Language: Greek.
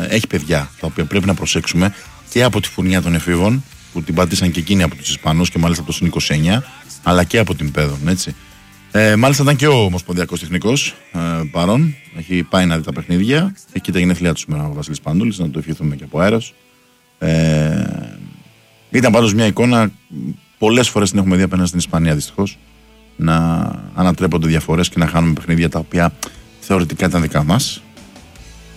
έχει παιδιά τα οποία πρέπει να προσέξουμε και από τη φουρνιά των εφήβων που την πατήσαν και εκείνοι από τους Ισπανούς και μάλιστα από το συν 29, αλλά και από την Πέδων, έτσι. Μάλιστα ήταν και ο Ομοσπονδιακός Τεχνικός παρόν. Έχει πάει να δει τα παιχνίδια. Έχει και τα γενέθλιά του σήμερα ο Βασίλης Παντούλης, να το ευχηθούμε και από αέρος. Ήταν πάντως μια εικόνα, πολλές φορές την έχουμε δει απέναντι στην Ισπανία δυστυχώς, να ανατρέπονται διαφορές και να χάνουμε παιχνίδια τα οποία θεωρητικά ήταν δικά μας.